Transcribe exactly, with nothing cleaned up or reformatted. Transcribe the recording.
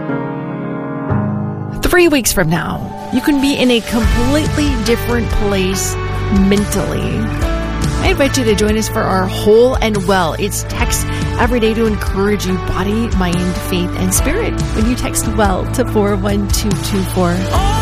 Three weeks from now, you can be in a completely different place mentally. I invite you to join us for our Whole and Well. It's text every day to encourage you, body, mind, faith, and spirit. When you text WELL to four one two two four.